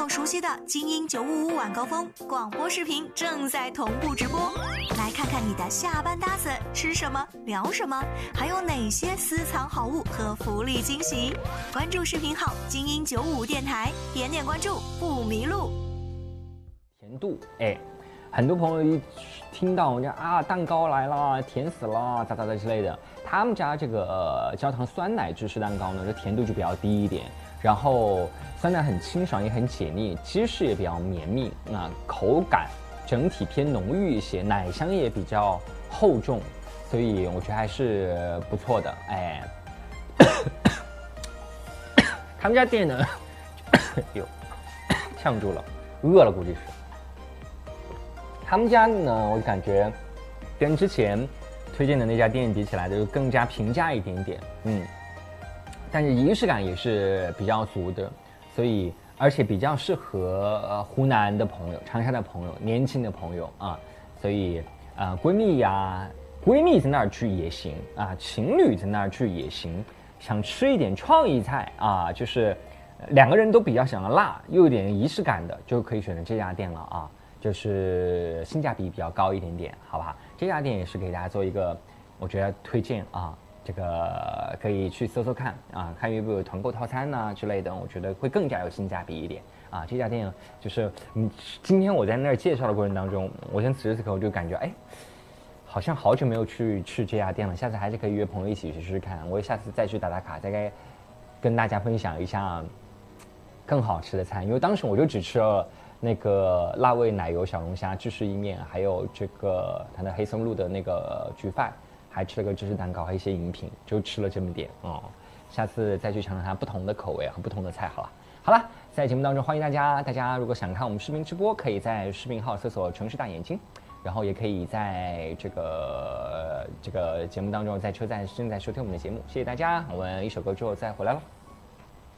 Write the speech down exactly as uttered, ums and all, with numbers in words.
友熟悉的精英九五五晚高峰广播视频正在同步直播，来看看你的下班搭子吃什么聊什么，还有哪些私藏好物和福利惊喜。关注视频号精英九五五电台，点点关注不迷路。 甜度，哎，很多朋友一听到我家啊蛋糕来了，甜死了，咋咋咋之类的，他们家这个、呃、焦糖酸奶芝士蛋糕呢，这甜度就比较低一点，然后酸奶很清爽也很解腻，芝士也比较绵密，那口感整体偏浓郁一些，奶香也比较厚重，所以我觉得还是不错的。哎，他们家店呢，哟，呛住了，饿了估计是。他们家呢，我感觉跟之前推荐的那家店比起来，就更加平价一点点，嗯，但是仪式感也是比较足的，所以而且比较适合呃湖南的朋友、长沙的朋友、年轻的朋友啊，所以啊、呃、闺蜜呀、啊，闺蜜在那儿去也行啊，情侣在那儿去也行，想吃一点创意菜啊，就是两个人都比较想要辣又有点仪式感的，就可以选择这家店了啊。就是性价比比较高一点点，好吧？这家店也是给大家做一个，我觉得推荐啊，这个可以去搜搜看啊，看有没有团购套餐呐、啊、之类的，我觉得会更加有性价比一点啊。这家店就是嗯，今天我在那儿介绍的过程当中，我现在此时此刻我就感觉哎，好像好久没有去吃这家店了，下次还是可以约朋友一起去试试看。我下次再去打打卡，再该跟大家分享一下更好吃的菜，因为当时我就只吃了那个辣味奶油小龙虾芝士意面，还有这个它的黑松露的那个焗饭，还吃了个芝士蛋糕，还有一些饮品，就吃了这么点哦。下次再去尝尝它不同的口味和不同的菜好了。好了，在节目当中欢迎大家，大家如果想看我们视频直播，可以在视频号搜索城市大眼睛，然后也可以在这个这个节目当中，在车站正在收听我们的节目。谢谢大家，我们一首歌之后再回来了。